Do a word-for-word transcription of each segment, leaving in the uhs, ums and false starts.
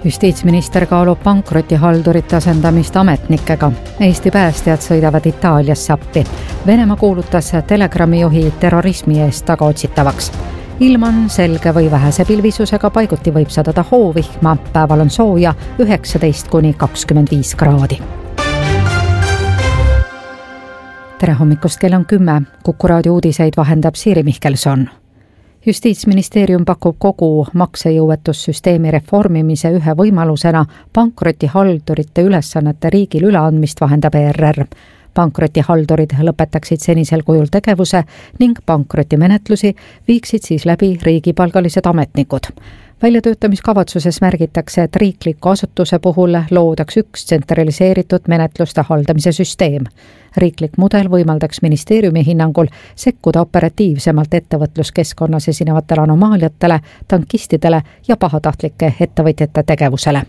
Justiitsminister kaalub pankrotihaldurite asendamist ametnikega. Eesti päästjad sõidavad Itaaliasse appi. Venemaa kuulutas Telegrami juhi terrorismi eest tagaotsitavaks. Ilm on selge või vähese pilvisusega, paiguti võib sadada hoovihma, päeval on sooja üheksateist kuni kakskümmend viis kraadi. Tere hommikust, kell on kümme. Kuku raadio uudiseid vahendab Siiri Mihkelson. Justiitsministeerium pakub kogu maksejõuetussüsteemi reformimise ühe võimalusena pankrotihaldurite ülesannete riigil üleandmist, vahendab E R R. Pankrotihaldurid lõpetaksid senisel kujul tegevuse ning pankrotimenetlusi viiksid siis läbi riigipalgalised ametnikud. Väljatöötamiskavatsuses märgitakse, et riikliku asutuse puhul loodaks üks tsentraliseeritud menetluste haldamise süsteem. Riiklik mudel võimaldaks ministeeriumi hinnangul sekkuda operatiivsemalt ettevõtluskeskkonnas esinevatele anomaaliatele, tankistidele ja pahatahtlike ettevõtjate tegevusele.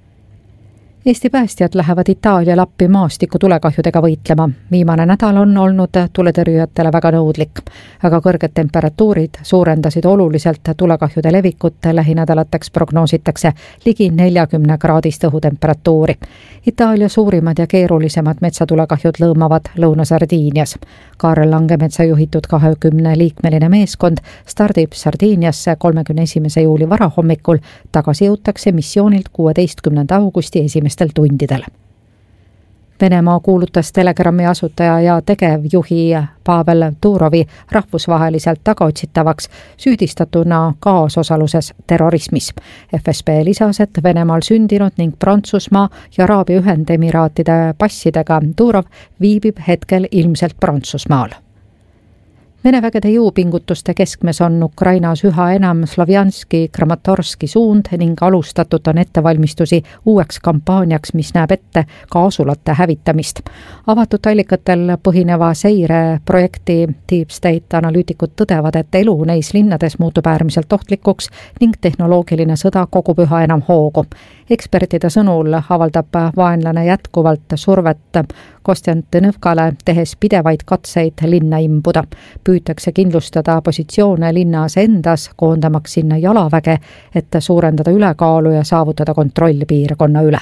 Eesti päästjad lähevad Itaaliale appi maastiku tulekahjudega võitlema. Viimane nädal on olnud tuletõrjujatele väga nõudlik, aga kõrged temperatuurid suurendasid oluliselt tulekahjude levikut. Lähinädalateks prognoositakse ligi neljakümne kraadist õhutemperatuuri. Itaalia suurimad ja keerulisemad metsatulekahjud lõõmavad Lõuna-Sardiinias. Kaarel Langemetsa juhitud kahekümne liikmeline meeskond stardib Sardiiniasse kolmekümne esimese juuli varahommikul. Tagasi jõutakse missioonilt kuueteistkümnenda augusti esimestel tundidel. Venemaa kuulutas Telegrami asutaja ja tegevjuhi Pavel Durovi rahvusvaheliselt tagaotsitavaks süüdistatuna kaasosaluses terrorismis. F S B lisas, et Venemaal sündinud ning Prantsusmaa ja Araabia Ühendemiraatide passidega Durov viibib hetkel ilmselt Prantsusmaal. Vene vägede jõupingutuste keskmes on Ukrainas üha enam Slovjanski, Kramatorski suund ning alustatud on ettevalmistusi uueks kampaaniaks, mis näeb ette ka asulate hävitamist. Avatud allikatel põhineva seireprojekti Deep State analüütikud tõdevad, et elu neis linnades muutub äärmiselt ohtlikuks ning tehnoloogiline sõda kogub üha enam hoogu. Ekspertide sõnul avaldab vaenlane jätkuvalt survet Konstantinovkale, tehes pidevaid katseid linna imbuda. Püütakse kindlustada positsioone linnas endas, koondamaks sinna jalaväge, et suurendada ülekaalu ja saavutada kontroll piirkonna üle.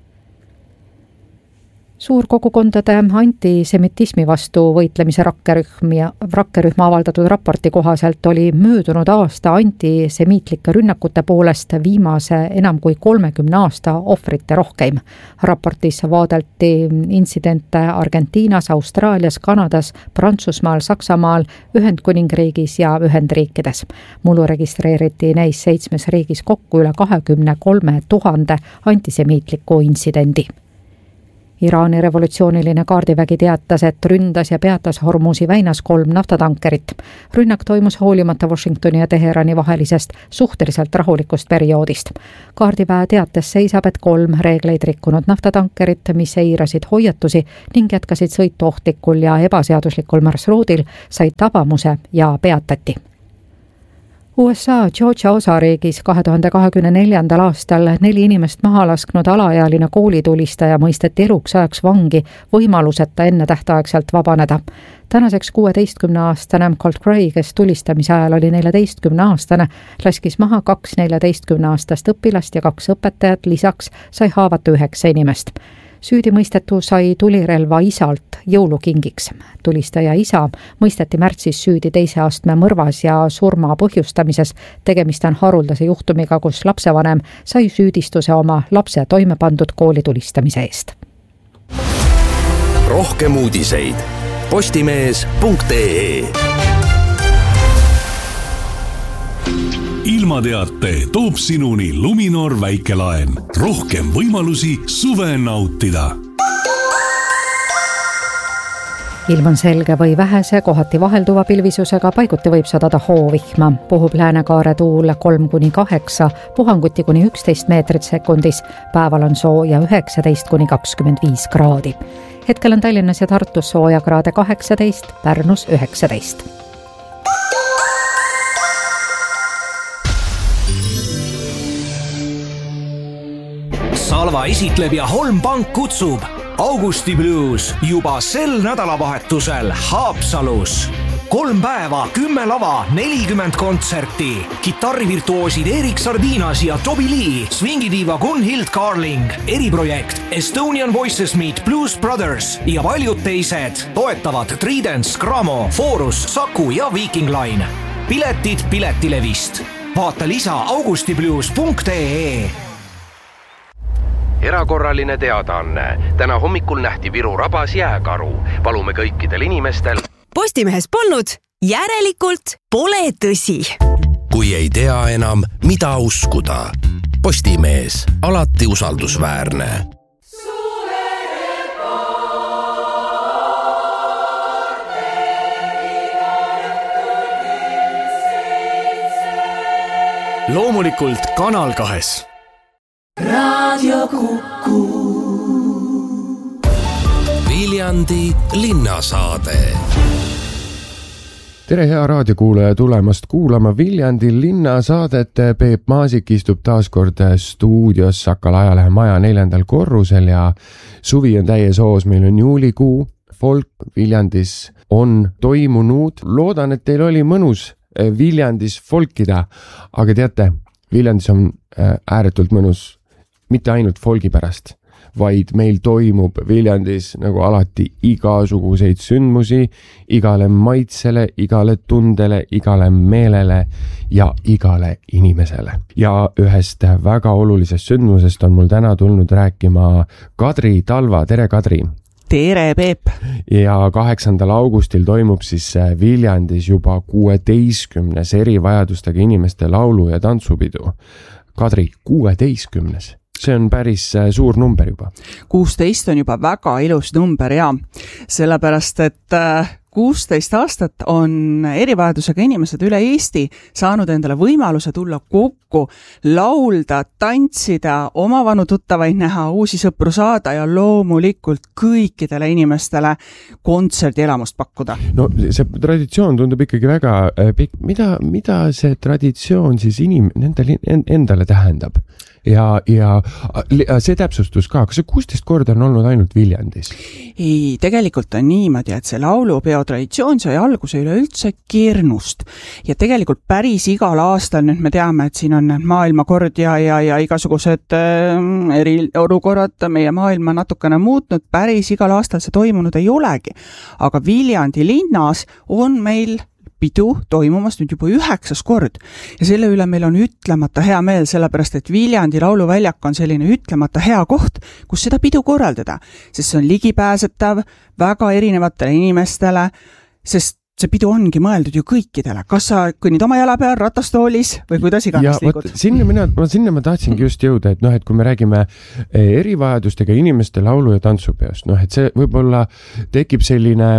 Suurkogukondade antisemitismi vastu võitlemise rakkerühm ja rakkerühma avaldatud raporti kohaselt oli möödunud aasta antisemiitlike rünnakute poolest viimase enam kui kolmekümne aasta ohvrite rohkeim. Raportis vaadeldi intsidente Argentiinas, Austraalias, Kanadas, Prantsusmaal, Saksamaal, Ühendkuningriigis ja Ühendriikides. Mullu registreeriti neis seitsmes riigis kokku üle kahekümne kolme tuhande antisemiitliku intsidendi. Iraani revolutsiooniline kaardivägi teatas, et ründas ja peatas Hormuzi väinas kolm naftatankerit. Rünnak toimus hoolimata Washingtoni ja Teherani vahelisest suhteliselt rahulikust perioodist. Kaardiväe teates seisab, et kolm reegleid rikkunud naftatankerit, mis eirasid hoiatusi ning jätkasid sõitu ohtlikul ja ebaseaduslikul marsruudil, said tabamuse ja peatati. U S A Georgia osariigis kahe tuhande kahekümne neljandal aastal neli inimest maha lasknud alaealine koolitulistaja mõisteti eluks ajaks vangi võimaluseta enne tähtaegselt vabaneda. Tänaseks kuueteistkümne aastane Colt Gray, kes tulistamise ajal oli neljateistkümne aastane, laskis maha kaks neljateistkümne aastast õpilast ja kaks õpetajat, lisaks sai haavata üheksa inimest. Süüdimõistetu sai tulirelva isalt jõulukingiks. Tulistaja isa mõisteti märtsis süüdi teise astme mõrvas ja surma põhjustamises. Tegemist on haruldase juhtumiga, kus lapsevanem sai süüdistuse oma lapse toime pandud kooli tulistamise eest. Rohkem uudiseid postimees punkt ee. Ilmateate toob sinuni Luminor väikelaen. Rohkem võimalusi suve nautida. Ilm on selge või vähese, kohati vahelduva pilvisusega, paiguti võib sadada hoovihma. Puhub läänekaare tuul kolm kuni kaheksa, puhanguti kuni üksteist meetrit sekundis. Päeval on sooja üheksateist kuni kakskümmend viis kraadi. Hetkel on Tallinnas ja Tartus sooja kraade kaheksateist, Pärnus üheksateist. Salva esitleb ja Holm Pank kutsub Augusti Blues juba sel nädalavahetusel Haapsalus. kolm päeva, kümme lava, nelikümmend kontserti. Kitarrivirtuoosid Erik Sardinas ja Toby Lee, swingidiiva Gunhild Carling, eriprojekt Estonian Voices Meet Blues Brothers ja paljud teised. Toetavad Tridents, Gramo, Forus, Saku ja Viking Line. Piletid Piletilevist. Vaata lisa augustiblues punkt ee. Erakorraline teadaanne. Täna hommikul nähti Viru rabas jääkaru. Palume kõikidel inimestel. Postimehes polnud, järelikult pole tõsi. Kui ei tea enam, mida uskuda. Postimees, alati usaldusväärne. Loomulikult Kanal kahes. Raadio Kuku. Viljandi linnasaade. Tere hea raadiokuulaja tulemast kuulama Viljandi linnasaadet. Peep Maasik istub taas kord stuudios Sakala ajalehe maja neljandal korrusel ja suvi on täies hoos. Meil on juulikuu, folk Viljandis on toimunud. Loodan, et teil oli mõnus Viljandis folkida, aga teate, Viljandis on ääretult mõnus mitte ainult folgi pärast, vaid meil toimub Viljandis nagu alati igasuguseid sündmusi, igale maitsele, igale tundele, igale meelele ja igale inimesele. Ja ühest väga olulisest sündmusest on mul täna tulnud rääkima Kadri Talva. Tere Kadri! Tere Peep! Ja kaheksandal augustil toimub siis Viljandis juba kuueteistkümnes erivajadustega inimeste laulu- ja tantsupidu. Kadri, kuueteistkümnes. See on päris suur number juba. kuusteist on juba väga ilus number ja sellepärast, et kuusteist aastat on erivajadusega inimesed üle Eesti saanud endale võimaluse tulla kokku, laulda, tantsida, oma vanu tuttavaid näha, uusi sõpru saada ja loomulikult kõikidele inimestele kontserdielamust pakkuda. No see traditsioon tundub ikkagi väga pikk. Mida, mida see traditsioon siis inim, nendele, endale tähendab? Ja, ja see täpsustus ka, kas see kuusteist korda on olnud ainult Viljandis? Ei, tegelikult on niimoodi, et see laulupeo traditsioon sai alguse üleüldse Keernust. Ja tegelikult päris igal aastal, nüüd me teame, et siin on maailmakord ja, ja, ja igasugused äh, eri olukorrad meie maailma natukene muutnud, päris igal aastal see toimunud ei olegi. Aga Viljandi linnas on meil pidu toimumast nüüd juba üheksas kord ja selle üle meil on ütlemata hea meel, sellepärast et Viljandi lauluväljak on selline ütlemata hea koht, kus seda pidu korraldada, sest see on ligipääsetav väga erinevatele inimestele, sest see pidu ongi mõeldud ju kõikidele. Kas sa kõnnid oma jala peal ratastoolis või kuidas iganes liigud? Sinna, mina, sinna ma tahtsingi just jõuda, et noh, et kui me räägime erivajadustega inimeste laulu- ja tantsupeost, noh, et see võib-olla tekib selline,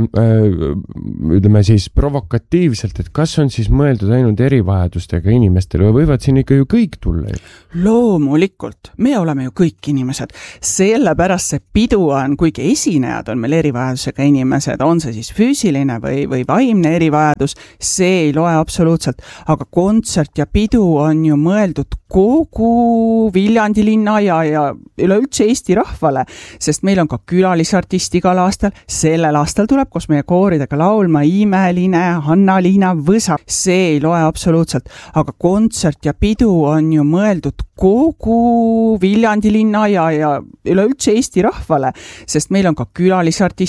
ütleme siis provokatiivselt, et kas on siis mõeldud ainult erivajadustega inimestele või võivad siin ikka ju kõik tulla? Loomulikult, me oleme ju kõik inimesed. Sellepärast see pidu on, kuigi esinejad on meil erivajadusega inimesed, on see siis füüsiline või, või vaimne erivajadus, see ei loe absoluutselt, aga kontsert ja pidu on ju mõeldud kogu Viljandi linna ja, ja üleüldse Eesti rahvale, sest meil on ka külalisartist igal aastal, sellel aastal tuleb koos meie kooridega laulma Imeline, Hanna-Liina Võsa, see ei loe absoluutselt, aga kontsert ja pidu on ju mõeldud kogu Viljandi linna ja, ja üleüldse Eesti rahvale, sest meil on ka külalisartist